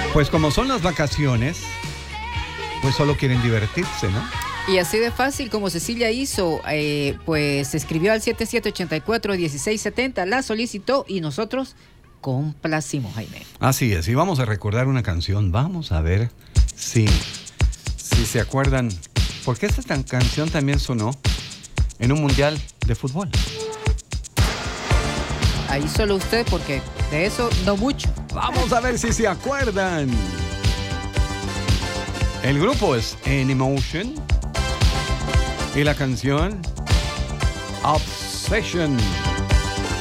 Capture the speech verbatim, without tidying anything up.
Pues como son las vacaciones, pues solo quieren divertirse, ¿no? Y así de fácil como Cecilia hizo, eh, pues escribió al siete siete ocho cuatro, uno seis siete cero, la solicitó y nosotros complacimos, Jaime. Así es, y vamos a recordar una canción. Vamos a ver si, si se acuerdan, porque esta tan canción también sonó en un mundial de fútbol. Ahí solo usted, porque de eso no mucho. Vamos a ver si se acuerdan. El grupo es N-Emotion y la canción Obsession.